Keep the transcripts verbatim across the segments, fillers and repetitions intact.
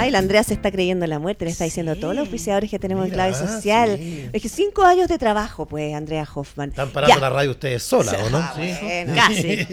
Ay, la Andrea se está creyendo en la muerte, le está diciendo Sí. a todos los oficiadores que tenemos Mira, en Clave Social. sí. Es que cinco años de trabajo, pues, Andrea Hoffman. Están parando Ya. la radio ustedes solas, ¿o no? Ah, bueno. Casi.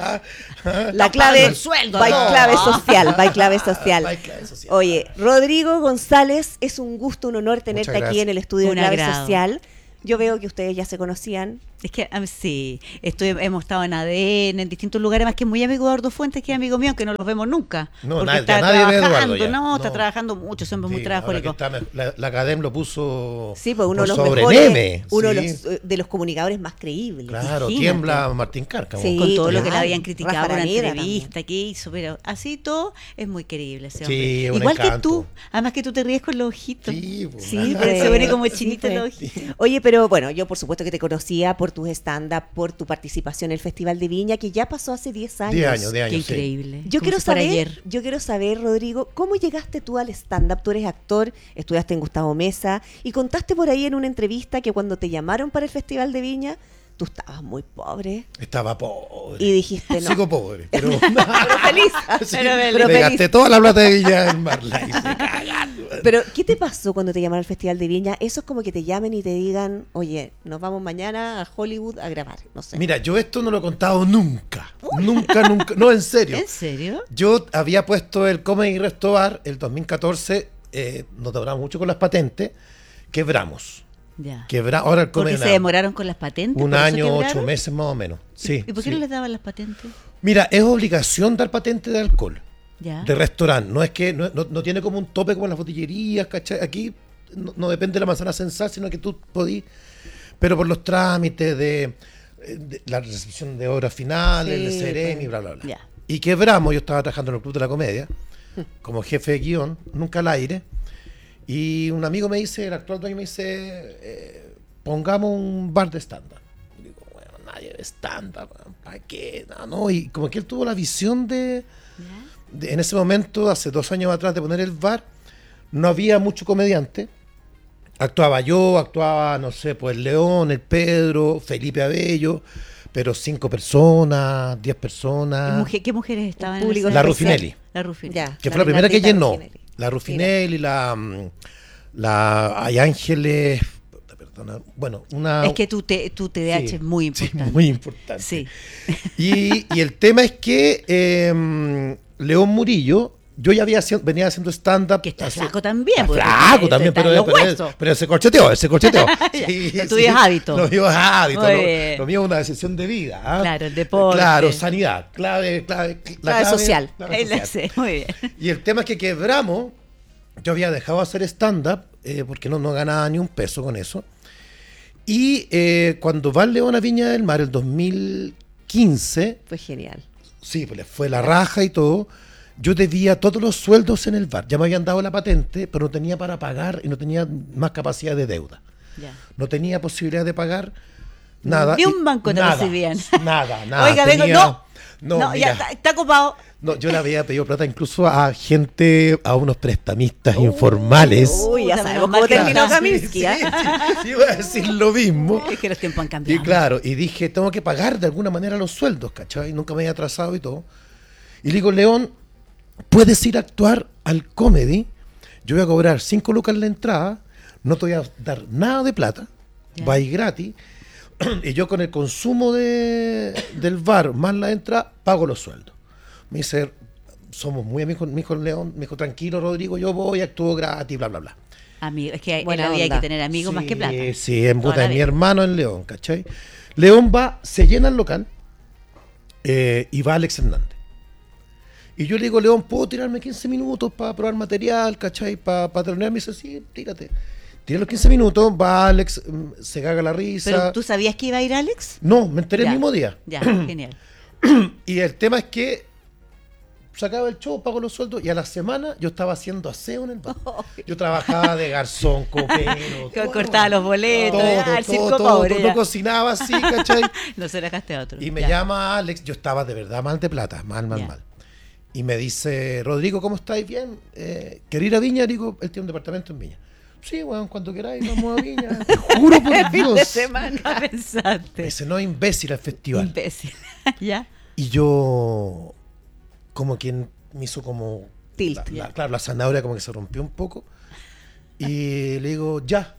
La clave, el sueldo, va no. clave social, va clave social. Va clave social. Oye, Rodrigo González, es un gusto, un honor tenerte Muchas aquí en el estudio de Un Clave agrado. Social. Yo veo que ustedes ya se conocían. Es que um, sí, estoy, hemos estado en A D N, en distintos lugares, más que muy amigo de Eduardo Fuentes, que es amigo mío, que no los vemos nunca. No, porque nadie- está ya nadie ve a Eduardo trabajando, ya. no, está No. trabajando mucho, siempre muy Sí, ahora que trabajólico. está- la, la Academ lo puso Sí, pues uno de por los sobre mejores, Neme, uno de sí. los, eh, de los comunicadores más creíbles. Claro, Imagínate. tiembla Martín Cárcamo. Sí. Con todo lo que le claro. habían criticado Rafa en una Araneda entrevista que hizo, pero así todo es muy querible ese hombre. Sí, un Igual que encanto. tú, además que tú te ríes con los ojitos. Sí, pues. Sí, pues, se pone como sí, chinito pues. los ojitos. Oye, pero bueno, yo por supuesto que te conocía por tus stand-up, por tu participación en el Festival de Viña, que ya pasó hace diez años. diez años, diez Qué años, sí. increíble. Yo Como quiero si fuera saber, ayer. yo quiero saber, Rodrigo, ¿cómo llegaste tú al stand-up? Tú eres actor, estudiaste en Gustavo Mesa y contaste por ahí en una entrevista que cuando te llamaron para el Festival de Viña, tú estabas muy pobre Estaba pobre. y dijiste no. Sigo pobre, pero, Pero feliz. Sí, pero feliz. Pero me feliz. gasté toda la plata de Villa en Marla y se cagaron. Pero, ¿qué te pasó cuando te llamaron al Festival de Viña? Eso es como que te llamen y te digan, oye, nos vamos mañana a Hollywood a grabar, no sé. Mira, yo esto no lo he contado nunca. Nunca, nunca. No, en serio. ¿En serio? Yo había puesto el Comedy Resto Bar el dos mil catorce, eh, nos demoramos mucho con las patentes, quebramos. Ya. Quebra, ahora el ¿Por qué Comedy se demoraron con las patentes? un ¿Por eso año, quebraron? ocho meses más o menos. Sí, ¿Y por qué sí. no les daban las patentes? Mira, es obligación dar patente de alcohol, Ya. de restaurante. No es que no, no- no tiene como un tope como en las botillerías, ¿cachai? Aquí no, no depende de la manzana censal, sino que tú podís, pero por los trámites de, de la recepción de obras finales, Sí, el Ceremi, pues. bla, bla, bla. Ya. Y quebramos, yo estaba trabajando en el Club de la Comedia, como jefe de guión, nunca al aire, y un amigo me dice, el actual dueño me dice, eh, pongamos un bar de stand-up. Y digo, bueno, nadie de stand-up, ¿para qué? No, no, y como que él tuvo la visión de, Ya. de- en ese momento, hace dos años atrás, de poner el bar, no había mucho comediante. Actuaba yo, actuaba, no sé, pues el León, el Pedro, Felipe Abello, pero cinco personas, diez ¿Y personas. mujer- ¿Qué mujeres estaban en público ese- La especial. Rufinelli. La Rufinelli. Ya, Que fue la primera que Bernardita llenó. Rufinelli. La Rufinelli, la, mm, la hay Ángeles, puta, perdona, bueno, una Es que tu, te, tu T D A H sí, es muy sí, importante. muy importante. Sí. Y, y el tema es que eh, León Murillo, yo ya había haciendo- venía haciendo stand-up. Que está hace- flaco también. Está porque flaco te- también, te- pero, los pero, huesos. pero se corcheteó, se corcheteó. Ya, Sí, lo tuyo es hábito. Lo mío es hábito. Muy Lo, bien. lo mío es una decisión de vida. ¿ah? Claro, el deporte. Claro, sanidad, clave, clave, la Clave social. clave Él la social. sé, muy bien. Y el tema es que quebramos. Yo había dejado de hacer stand-up eh, porque no, no ganaba ni un peso con eso. Y eh, cuando va el León a Viña del Mar, el dos mil quince, Fue genial. sí, pues le fue la raja y todo. Yo debía todos los sueldos en el bar. Ya me habían dado la patente, pero no tenía para pagar y no tenía más capacidad de deuda. Ya. No tenía posibilidad de pagar nada. Ni un y- banco te nada, recibían. Nada, nada. Oiga, vengo, tenía- no. No, No, mira, ya está, está copado. no, yo le había pedido plata incluso a gente, a unos prestamistas informales. Uy, ya Puta, sabemos menos cómo mal que terminó está. Kaminsky, Sí, ¿ah? sí, sí, iba a decir lo mismo. Es que los tiempos han Y cambiado. claro, y dije, tengo que pagar de alguna manera los sueldos, ¿cachai? Nunca me había atrasado y todo. Y le digo, León, puedes ir a actuar al comedy. Yo voy a cobrar cinco lucas la entrada, no te voy a dar nada de plata, Ya. va a ir gratis. Y yo con el consumo de, del bar más la entrada, pago los sueldos. Me dice, somos muy amigos, mi hijo León, me dijo, tranquilo Rodrigo, yo voy, actúo gratis, bla, bla, bla. Amigo, es que en Buena la vida hay onda. que tener amigos más que plata. Sí, sí, en Toda puta la de mi vida. hermano en León, ¿cachai? León va, se llena el local eh, y va Alex Hernández. Y yo le digo, León, ¿puedo tirarme quince minutos para probar material, ¿cachai? Para pa terminar. Me dice, sí, tírate. Tira los quince minutos, va Alex, mm, se caga la risa. ¿Pero tú sabías que iba a ir Alex? No, me enteré Ya. el mismo día. Ya, genial. Y el tema es que se acaba el show, pago los sueldos y a la semana yo estaba haciendo aseo en el bar. Yo trabajaba de garzón, copero. Que todo. cortaba los boletos, Todo, ya, el todo, circo todo, pobre, todo, ya. no cocinaba así, ¿cachai? No se lo dejaste a otro. Y me ya. llama Alex, yo estaba de verdad mal de plata, mal, mal, Ya. mal. Y me dice, Rodrigo, ¿cómo estáis? Bien. Eh, ¿Queréis ir a Viña? Digo, él tiene un departamento en Viña. Sí, weón, cuando queráis, vamos a Viña. Te juro por Fin de Dios. semana. ¿Qué pensaste? Me dice, no, imbécil al festival. Imbécil. ¿Ya? Y yo, como quien me hizo como Tilt. la- la- claro, la zanahoria como que se rompió un poco. Y le digo, ya,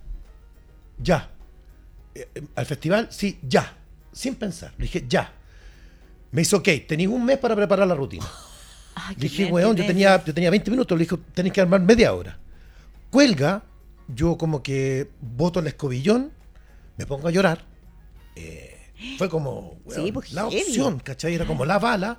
ya. Eh, eh, ¿Al festival? Sí, ya. Sin pensar. Le dije, ya. Me dice, ok, tenéis un mes para preparar la rutina. Ay, Le qué dije, nervio, weón, yo nervio. tenía, yo tenía veinte minutos. Le dije, tenéis que armar media hora. Cuelga, yo como que boto el escobillón, me pongo a llorar. Eh, fue como weón, Sí, pues, la heavy. opción, ¿cachai? Era como la bala.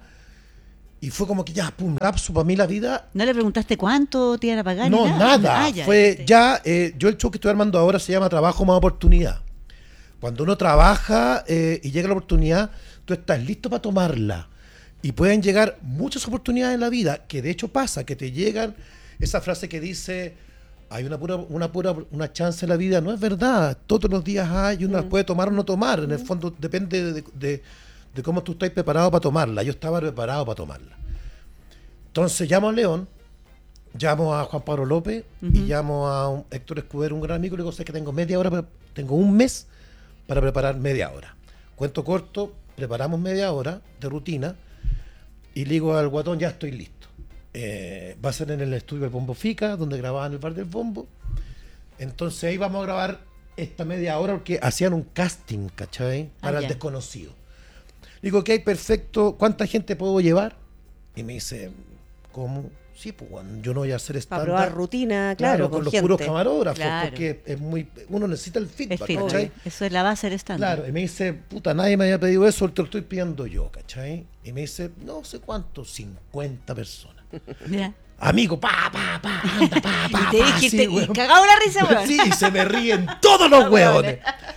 Y fue como que ya, pum, lapso para mí la vida. ¿No le preguntaste cuánto te iban a pagar? ni No, nada. Ah, ya, Fue este. ya, eh, yo el show que estoy armando ahora se llama Trabajo más Oportunidad. Cuando uno trabaja eh, y llega la oportunidad, tú estás listo para tomarla. Y pueden llegar muchas oportunidades en la vida, que de hecho pasa, que te llegan, esa frase que dice, hay una pura, una pura, una chance en la vida, no es verdad. Todos los días hay, y uno las puede tomar o no tomar. En el fondo depende de, de- de cómo tú estás preparado para tomarla. Yo estaba preparado para tomarla. Entonces llamo a León, llamo a Juan Pablo López y llamo a un Héctor Escudero, un gran amigo, y le digo, sé que tengo media hora, para- tengo un mes para preparar media hora. Cuento corto, preparamos media hora de rutina y le digo al guatón, ya estoy listo. Eh, va a ser en el estudio del Bombo Fica, donde grababan el bar del Bombo. Entonces ahí vamos a grabar esta media hora porque hacían un casting, ¿cachai? Para Ah, el ya. desconocido. Digo, ok, perfecto, ¿cuánta gente puedo llevar? Y me dice, ¿cómo? Sí, pues bueno, yo no voy a hacer Para estándar. probar rutina, claro, con con los gente. puros camarógrafos, Claro. porque es muy, uno necesita el Es feedback, firme. ¿cachai? Eso es la base del estándar. Claro, y me dice, puta, nadie me había pedido eso, te lo estoy pidiendo yo, ¿cachai? Y me dice, no sé cuánto, cincuenta personas. Mira. Amigo, pa, pa, pa, anda, pa, pa, Y te pa, dijiste, sí, y weón. cagado la risa, weón. Sí, y se me ríen todos los hueones.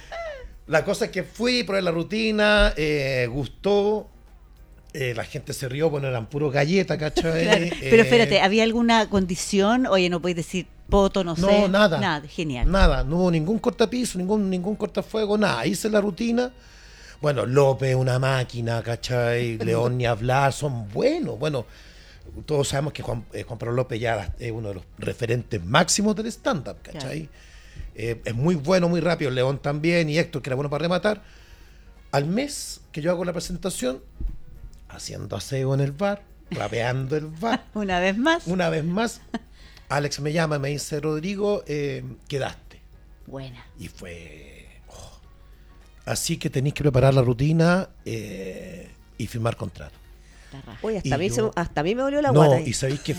La cosa es que fui, probé la rutina, eh, gustó, eh, la gente se rió, bueno, eran puro galletas, ¿cachai? Claro. Eh, Pero espérate, ¿había alguna condición? Oye, no podéis decir poto, no, No, sé. nada. Nada, genial. Nada, no hubo ningún cortapiso, ningún, ningún cortafuego, nada. Hice la rutina. Bueno, López, una máquina, ¿cachai? León, ni hablar, son buenos. Bueno, todos sabemos que Juan, eh, Juan Pablo López ya es uno de los referentes máximos del stand-up, ¿cachai? Eh, es muy bueno, muy rápido. León también y Héctor, que era bueno para rematar. Al mes que yo hago la presentación, haciendo aseo en el bar, rapeando el bar, Una vez más. una vez más, Alex me llama y me dice, Rodrigo, eh, quedaste. Buena. Y fue... oh. Así que tenéis que preparar la rutina eh, y firmar contrato. La raja. Oye, hasta, Y a mí yo- se- hasta a mí me dolió la No, guata. y sabéis que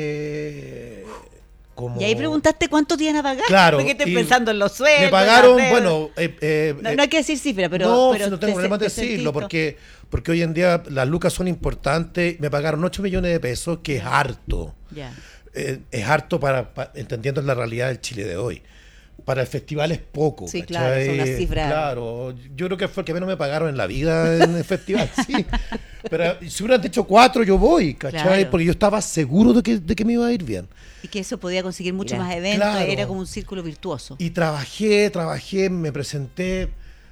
fue como... Y ahí preguntaste cuánto te iban a pagar. Claro, Porque estoy y pensando en los sueldos. Me pagaron, las deudas. bueno... eh, eh, No, eh, no hay que decir cifra, pero. no, pero si no tengo te- problema de te decirlo, sentís- porque, porque hoy en día las lucas son importantes. Me pagaron ocho millones de pesos, que es harto. Ya. Eh, es harto para, pa- entendiendo la realidad del Chile de hoy. Para el festival es poco. Sí, ¿cachai? claro, es una cifra. Claro, yo creo que fue el que menos me pagaron en la vida en el festival, sí. Pero si hubieran dicho cuatro, yo voy, ¿cachai? Claro. Porque yo estaba seguro de que, de que me iba a ir bien. Y que eso podía conseguir muchos Mira, más eventos. claro. Era como un círculo virtuoso. Y trabajé, trabajé, me presenté.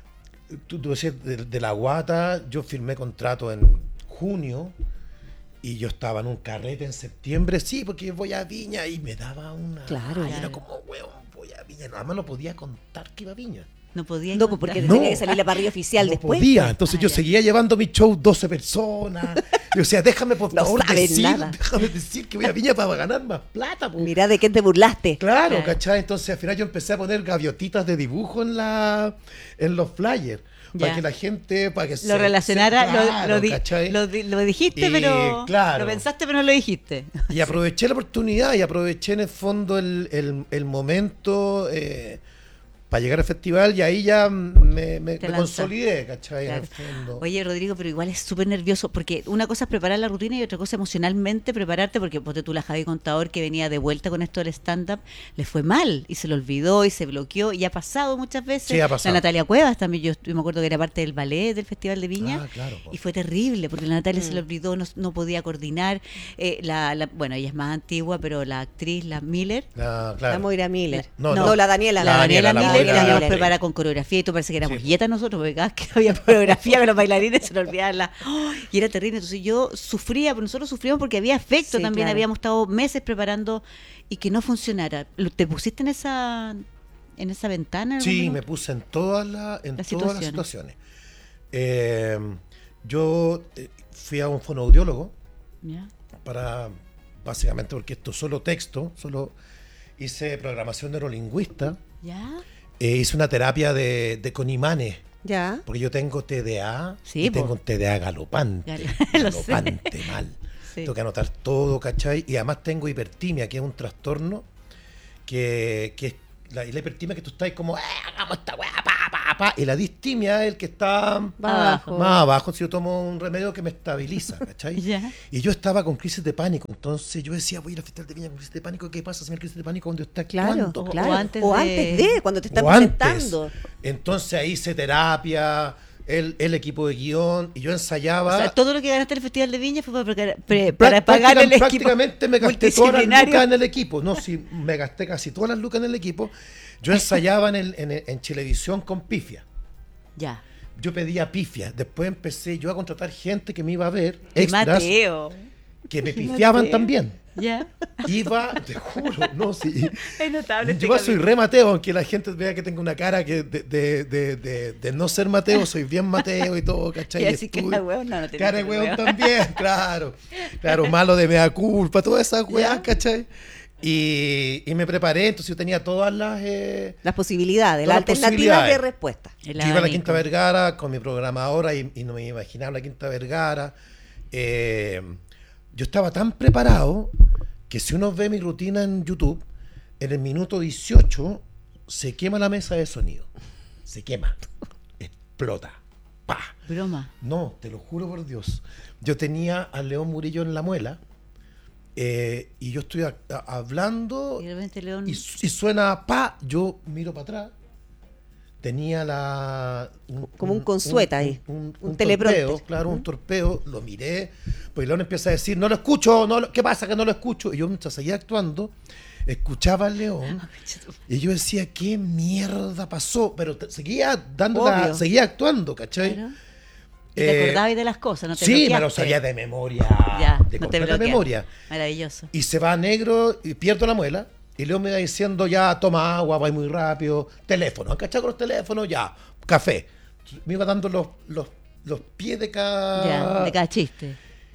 Tú, tú decías de, de la guata, yo firmé contrato en junio y yo estaba en un carrete en septiembre, sí, porque voy a Viña y me daba una. Claro. Ay, era Claro. como, weón, voy a Viña. Nada más no podía contar que iba a Viña. No podía No, pues porque encontrar- No. tenía que salir la parrilla oficial no después. podía. Entonces Ah, yo ya. seguía llevando mi show doce personas. Yo decía, déjame por No favor sabes decir, nada. déjame decir que voy a Viña para ganar más plata. pues. Mirá de quién te burlaste. Claro, Claro. ¿cachai? Entonces al final yo empecé a poner gaviotitas de dibujo en la en los flyers. Para Ya. que la gente, para que se- Lo relacionara, se- lo- claro, lo, di- ¿cachai? lo di- lo dijiste, Y, pero. claro. Lo pensaste, pero no lo dijiste. Y aproveché la oportunidad y aproveché en el fondo el, el- el momento eh, para llegar al festival y ahí ya me, me- Te me lanzas. consolidé, ¿cachai? En Claro. el fondo. Oye, Rodrigo, pero igual es súper nervioso, porque una cosa es preparar la rutina y otra cosa emocionalmente prepararte, porque ponte tú la Javi Contador que venía de vuelta con esto del stand-up, le fue mal y se lo olvidó y se bloqueó y ha pasado muchas veces. Sí, ha pasado. La Natalia Cuevas también, yo, yo me acuerdo que era parte del ballet del Festival de Viña. Ah, claro, po. Y fue terrible, porque la Natalia Mm. se le olvidó, no, no podía coordinar. Eh, la, la- bueno, ella es más antigua, pero la actriz, la Miller, Ah, La claro. Moira Miller. No, No, no. la Daniela. la, Daniela, la Miller, Moira que la era nos la prepara con coreografía y tú parece que éramos Sí. dietas nosotros, porque cada vez que había coreografía con los bailarines se nos olvidaban la- ¡Oh! Y era terrible. Entonces yo sufría, pero nosotros sufríamos porque había afecto Sí, también, claro. habíamos estado meses preparando y que no funcionara. ¿Lo- ¿Te pusiste en esa en esa ventana? en algún Sí, me momento? puse en todas las en Las todas las situaciones. situaciones. Eh, yo eh, fui a un fonoaudiólogo Ya. para básicamente porque esto es solo texto, solo hice programación neurolingüista, ¿Ya? eh, hice una terapia de, de con imanes, Ya. porque yo tengo T D A Sí, y po. tengo un T D A galopante, Gal- lo sé. galopante, mal. Sí. Tengo que anotar todo, ¿cachai? Y además tengo hipertimia, que es un trastorno que, que es la, y la hipertimia que tú estás como, "Eh, hagamos esta weá, pa, pa, pa", y la distimia es el que está Va abajo. más abajo, si yo tomo un remedio que me estabiliza, ¿cachai? Ya. Y yo estaba con crisis de pánico, entonces yo decía, voy a ir al Festival de Viña con crisis de pánico, ¿qué pasa si me da crisis de pánico cuando está Claro, actuando? O- claro. o antes o de- antes de, cuando te están O antes. presentando. Entonces ahí hice terapia, el, el equipo de guión, y yo ensayaba. O sea, todo lo que ganaste en el Festival de Viña fue para, precar- pre- Prá- para pagar el práctica- equipo Prácticamente me gasté todas las multidisciplinario. lucas en el equipo. No, sí, me gasté casi todas las lucas en el equipo. Yo ensayaba en, el, en, el- en Chilevisión con pifia. Ya. Yo pedía pifia. Después empecé yo a contratar gente que me iba a ver, Y extras, Mateo. que me Qué pifiaban Mateo. también. Ya. Iba, te juro, no, sí. Es notable. este Yo soy capítulo. re Mateo, aunque la gente vea que tengo una cara que de, de, de, de, de no ser Mateo, soy bien Mateo y todo, ¿cachai? Y así que Estudio- la hueón, no, no tiene Cara de que ser hueón hueón. también, claro. Claro, malo de mea culpa, todas esas weas, Ya. ¿cachai? Y, y me preparé, entonces yo tenía todas las... Eh, Las posibilidades, Todas las las alternativas posibilidades. de respuesta. El yo iba a la abanico. Quinta Vergara con mi programadora y, y no me imaginaba la Quinta Vergara. Eh, yo estaba tan preparado que si uno ve mi rutina en YouTube, en el minuto dieciocho se quema la mesa de sonido. Se quema. Explota. ¡Pah! Broma. No, te lo juro por Dios. Yo tenía a León Murillo en la muela eh, y yo estoy a- a- hablando Y de repente León. y, su- y suena pa, yo miro para atrás. Tenía la. Como un consueta ahí, Un, un un teleprompter. torpeo, claro, un torpeo. Lo miré. Pues León empieza a decir: No lo escucho, no lo- ¿qué pasa que no lo escucho? Y yo, mientras seguía actuando, escuchaba al León. Y yo decía: ¿Qué mierda pasó? Pero te- seguía dando la, Obvio. Claro. seguía actuando, ¿cachai? Y te Eh, acordabas de las cosas, no te sí, me lo bloqueaste. sabía de memoria. Ya, de no te completa bloqueaste. memoria. Maravilloso. Y se va a negro y pierdo la muela. Y Leo me va diciendo, ya, toma agua, va muy rápido. Teléfono, ¿han cachado con los teléfonos? Ya, café. Me iba dando los, los, los pies de cada... Ya, de cada chiste.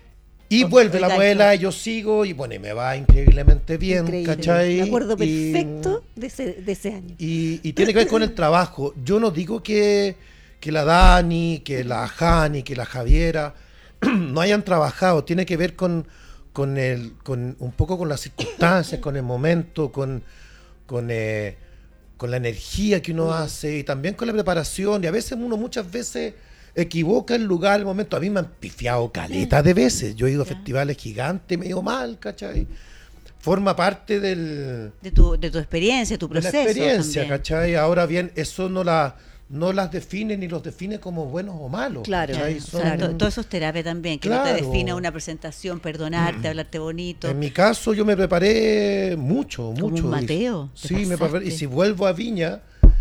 Y o- vuelve o la gancho. muela, y yo sigo, y bueno, y me va increíblemente bien, Increíble. ¿cachai? Me acuerdo Y- perfecto de, ese, de ese año. Y, y tiene que ver con el trabajo. Yo no digo que, que la Dani, que la Jani, que la Javiera no hayan trabajado. Tiene que ver con, con, el, con un poco con las circunstancias, con el momento, con, con, eh, con la energía que uno hace y también con la preparación. Y a veces uno muchas veces equivoca el lugar, el momento. A mí me han pifiado caleta de veces. Yo he ido a Ya. festivales gigantes, me he ido mal, ¿cachai? Forma parte del De tu, de tu experiencia, tu de la proceso. experiencia, también. ¿cachai? Ahora bien, eso no la no las define ni los define como buenos o malos. Claro. ¿cachai? Claro, Son- o sea, to- todo eso es terapia también, que no Claro. te defina una presentación, perdonarte, hablarte bonito. En mi caso yo me preparé mucho, Como mucho. un Mateo, Y- te sí, me pasaste. preparé. Y si vuelvo a Viña...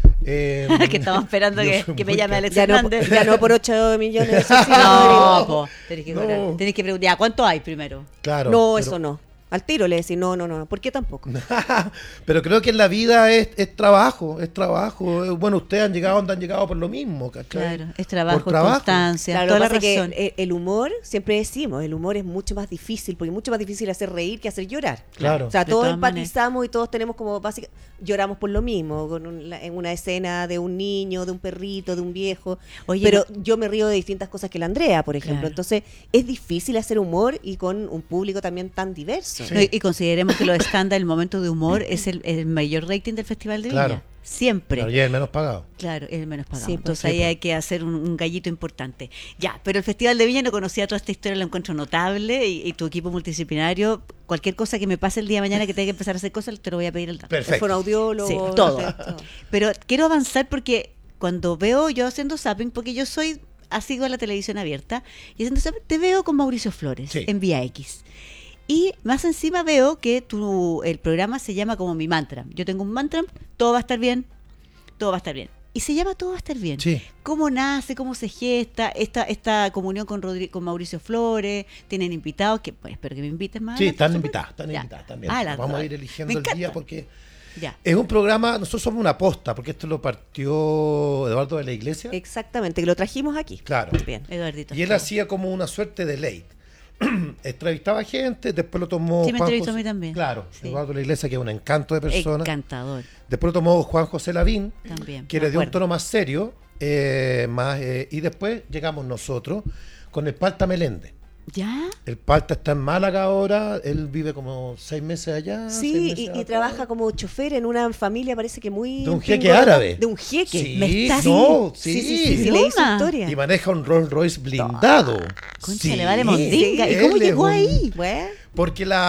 eh, que estamos esperando yo que, soy que me muy llame ca- Alex Ya no, Hernández. ya no por ocho millones de No, subsidios. po, tenés que, No. cobrar. Tenés que preguntar, ¿ya cuánto hay primero? Claro. No, pero- eso no. Al tiro le decís, no, no, no. ¿Por qué tampoco? Pero creo que en la vida es, es trabajo, es trabajo. Eh, Bueno, ustedes han llegado donde han llegado por lo mismo, ¿cachai? Claro, es trabajo, Por trabajo. constancia, Claro, toda lo la que pasa es razón. que el, el humor, siempre decimos, el humor es mucho más difícil, porque es mucho más difícil hacer reír que hacer llorar. Claro. O sea, De todos todas empatizamos y todos tenemos como básica, lloramos por lo mismo, con un- la- en una escena de un niño, de un perrito, de un viejo. Oye, pero yo me río de distintas cosas que la Andrea, por ejemplo. Claro. Entonces, es difícil hacer humor y con un público también tan diverso. Sí. No, y, y consideremos que los escándalos, el momento de humor, es el, el mayor rating del Festival de Viña. Claro. Siempre. Claro, y es el menos pagado. Claro, es el menos pagado. Sí, pues, Entonces sí, ahí pues. hay que hacer un, un gallito importante. Ya, pero el Festival de Viña no conocía toda esta historia, la encuentro notable y, y tu equipo multidisciplinario, cualquier cosa que me pase el día de mañana que tenga que empezar a hacer cosas, te lo voy a pedir el dato. Perfecto. Fue un audiólogo. Sí, no todo. sé, todo. Pero quiero avanzar porque cuando veo yo haciendo zapping, porque yo soy asiduo a la televisión abierta, y haciendo zapping te veo con Mauricio Flores Sí. en Vía X. Y más encima veo que tu, el programa se llama como mi mantra. Yo tengo un mantra, todo va a estar bien, todo va a estar bien. Y se llama Todo va a estar bien. Sí. ¿Cómo nace? ¿Cómo se gesta esta, esta comunión con, Rodri- con Mauricio Flores? ¿Tienen invitados? Que pues, espero que me inviten más. Sí, adelante, están por invitadas, supuesto. están Ya. invitadas también. Ah, las Vamos a dos. ir eligiendo Me el día encanta. porque Ya. es un programa, nosotros somos una aposta, porque esto lo partió Eduardo de la Iglesia. Exactamente, que lo trajimos aquí. Claro. Bien. Eduardito. Y él hacía como una suerte de late. entrevistaba gente, después lo tomó Sí, me Juan entrevistó José- a mí también. Claro, Sí. Eduardo de la Iglesia, que es un encanto de persona. Encantador Después lo tomó Juan José Lavín, también. que me le dio un acuerdo. tono más serio, eh, más, eh, y después llegamos nosotros con el Palta Meléndez. ¿Ya? El Palta está en Málaga ahora, él vive como seis meses allá. seis Sí, meses y, y acá. trabaja como chofer en una familia, parece que muy... De un jeque pingüe, árabe. De un jeque. Sí, Me estás- no, sí, sí. sí, sí, sí, leí su Broma. historia. Y maneja un Rolls Royce blindado. Concha, le vale mondinga. ¿Y él cómo es llegó un- ahí? Bueno. Porque la,